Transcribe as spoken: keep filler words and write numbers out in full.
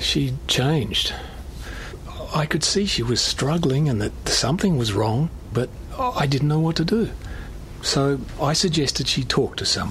She changed. I could see she was struggling and that something was wrong, but I didn't know what to do. So I suggested she talk to someone.